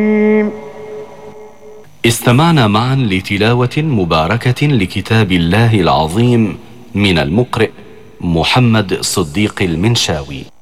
استمعنا معا لتلاوة مباركة لكتاب الله العظيم من المقرئ محمد صديق المنشاوي.